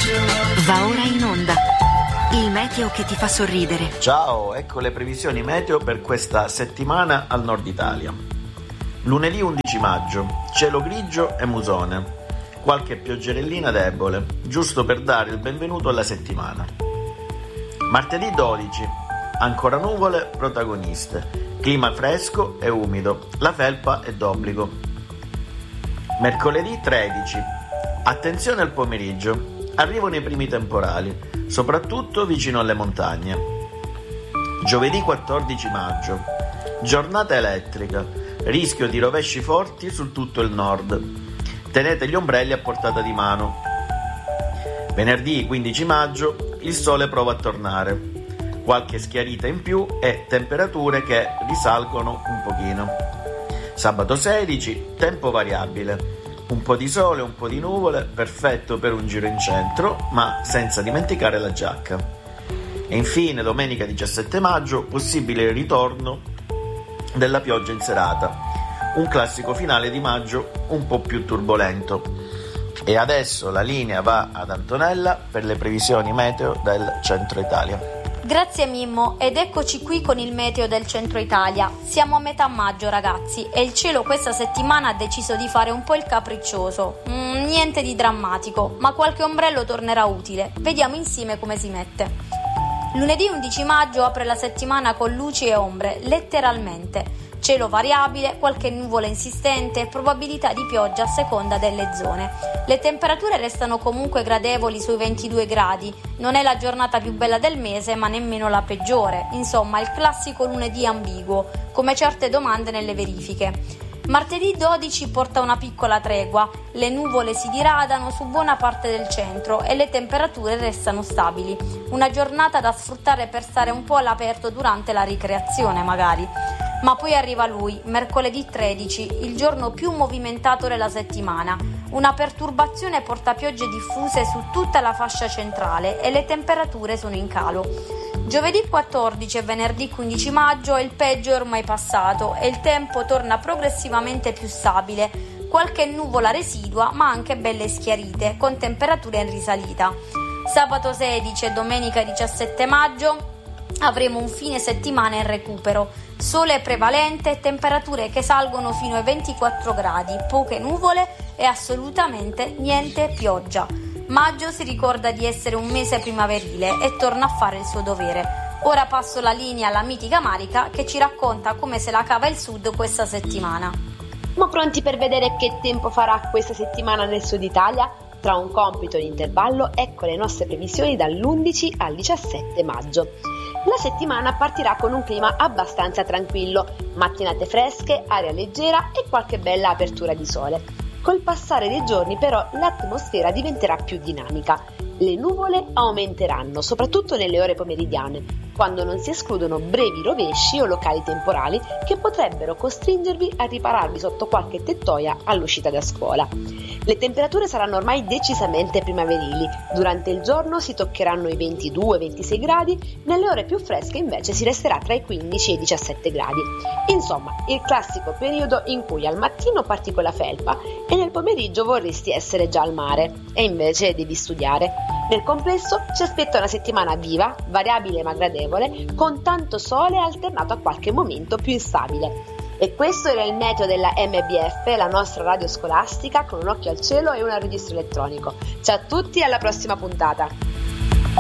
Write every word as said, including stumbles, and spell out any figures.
Va ora in onda il meteo che ti fa sorridere. Ciao, ecco le previsioni meteo per questa settimana al nord Italia. Lunedì undici maggio, cielo grigio e musone, qualche pioggerellina debole, giusto per dare il benvenuto alla settimana. Martedì dodici, ancora nuvole protagoniste, clima fresco e umido, la felpa è d'obbligo. Mercoledì tredici, attenzione al pomeriggio, arrivano i primi temporali, soprattutto vicino alle montagne. Giovedì quattordici maggio, giornata elettrica, rischio di rovesci forti su tutto il nord. Tenete gli ombrelli a portata di mano. Venerdì quindici maggio, il sole prova a tornare. Qualche schiarita in più e temperature che risalgono un pochino. Sabato sedici, tempo variabile. Un po' di sole, un po' di nuvole, perfetto per un giro in centro, ma senza dimenticare la giacca. E infine, domenica diciassette maggio, possibile il ritorno della pioggia in serata. Un classico finale di maggio un po' più turbolento. E adesso la linea va ad Antonella per le previsioni meteo del centro Italia. Grazie Mimmo, ed eccoci qui con il meteo del centro Italia. Siamo a metà maggio ragazzi e il cielo questa settimana ha deciso di fare un po' il capriccioso. Mm, niente di drammatico, ma qualche ombrello tornerà utile. Vediamo insieme come si mette. Lunedì undici maggio apre la settimana con luci e ombre, letteralmente. Cielo variabile, qualche nuvola insistente e probabilità di pioggia a seconda delle zone. Le temperature restano comunque gradevoli sui ventidue gradi. Non è la giornata più bella del mese, ma nemmeno la peggiore. Insomma, il classico lunedì ambiguo, come certe domande nelle verifiche. Martedì dodici porta una piccola tregua, le nuvole si diradano su buona parte del centro e le temperature restano stabili. Una giornata da sfruttare per stare un po' all'aperto durante la ricreazione magari. Ma poi arriva lui, mercoledì tredici, il giorno più movimentato della settimana. Una perturbazione porta piogge diffuse su tutta la fascia centrale e le temperature sono in calo. Giovedì quattordici e venerdì quindici maggio il peggio è ormai passato e il tempo torna progressivamente più stabile. Qualche nuvola residua, ma anche belle schiarite, con temperature in risalita. Sabato sedici e domenica diciassette maggio avremo un fine settimana in recupero. Sole prevalente e temperature che salgono fino ai ventiquattro gradi, poche nuvole e assolutamente niente pioggia. Maggio si ricorda di essere un mese primaverile e torna a fare il suo dovere. Ora passo la linea alla mitica Marica che ci racconta come se la cava il sud questa settimana. Siamo pronti per vedere che tempo farà questa settimana nel sud Italia? Tra un compito e un intervallo, ecco le nostre previsioni dall'undici al diciassette maggio. La settimana partirà con un clima abbastanza tranquillo, mattinate fresche, aria leggera e qualche bella apertura di sole. Col passare dei giorni però l'atmosfera diventerà più dinamica. Le nuvole aumenteranno, soprattutto nelle ore pomeridiane, quando non si escludono brevi rovesci o locali temporali che potrebbero costringervi a ripararvi sotto qualche tettoia all'uscita da scuola. Le temperature saranno ormai decisamente primaverili, durante il giorno si toccheranno i ventidue ventisei gradi, nelle ore più fresche invece si resterà tra i quindici e i diciassette gradi. Insomma, il classico periodo in cui al mattino parti con la felpa e nel pomeriggio vorresti essere già al mare e invece devi studiare. Nel complesso ci aspetta una settimana viva, variabile ma gradevole, con tanto sole alternato a qualche momento più instabile. E questo era il meteo della M B F, la nostra radio scolastica con un occhio al cielo e un registro elettronico. Ciao a tutti e alla prossima puntata!